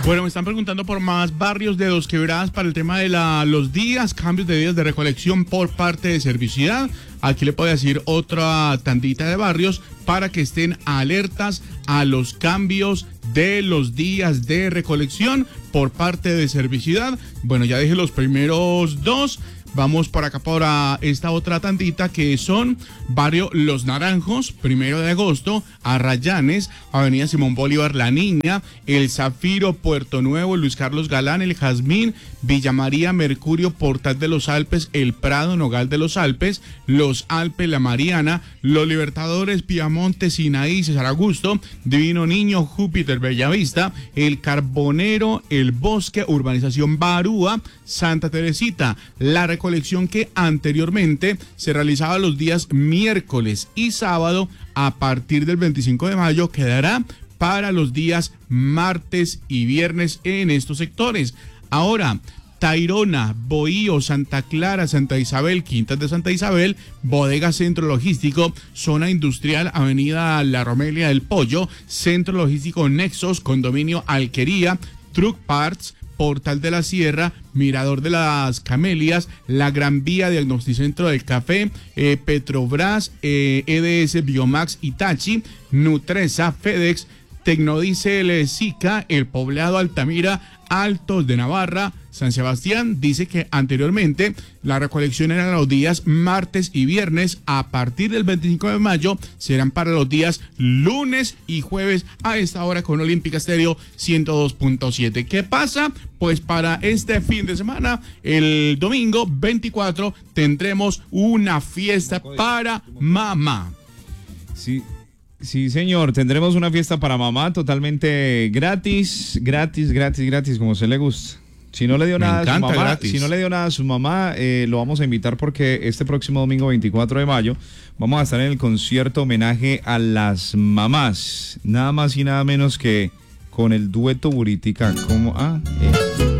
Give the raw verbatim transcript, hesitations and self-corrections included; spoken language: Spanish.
Bueno, me están preguntando por más barrios de Dos Quebradas para el tema de la, los días, cambios de días de recolección por parte de Servicidad. Aquí le puedo decir otra tandita de barrios para que estén alertas a los cambios de los días de recolección por parte de Servicidad. Bueno, ya dije los primeros dos. Vamos por acá para esta otra tandita que son barrio Los Naranjos, primero de agosto, Arrayanes, avenida Simón Bolívar, La Niña, El Zafiro, Puerto Nuevo, Luis Carlos Galán, El Jazmín, Villa María, Mercurio, Portal de los Alpes, El Prado, Nogal de los Alpes, Los Alpes, La Mariana, Los Libertadores, Piamonte, Sinaí, César Augusto, Divino Niño, Júpiter, Bellavista, El Carbonero, El Bosque, Urbanización Barúa, Santa Teresita. La recolección que anteriormente se realizaba los días miércoles y sábado, a partir del veinticinco de mayo quedará para los días martes y viernes en estos sectores. Ahora, Tayrona, Bohío, Santa Clara, Santa Isabel, Quintas de Santa Isabel, Bodega Centro Logístico, Zona Industrial, Avenida La Romelia del Pollo, Centro Logístico Nexos, Condominio Alquería, Truck Parts, Portal de la Sierra, Mirador de las Camelias, La Gran Vía, Diagnosticentro del Café, eh, Petrobras, eh, E D S, Biomax, Itachi, Nutresa, FedEx, Tecnodiesel, Sica, El Poblado, Altamira, Altos de Navarra, San Sebastián. Dice que anteriormente la recolección era los días martes y viernes. A partir del veinticinco de mayo serán para los días lunes y jueves a esta hora con Olímpica Estéreo ciento dos punto siete. ¿Qué pasa? Pues para este fin de semana, el domingo veinticuatro, tendremos una fiesta para mamá. Sí. Sí, señor, tendremos una fiesta para mamá totalmente gratis, gratis, gratis, gratis, como se le gusta. Si no le dio nada a su mamá, gratis. si no le dio nada a su mamá, eh, lo vamos a invitar porque este próximo domingo veinticuatro de mayo vamos a estar en el concierto homenaje a las mamás, nada más y nada menos que con el dueto Buritica. Como ah, eh.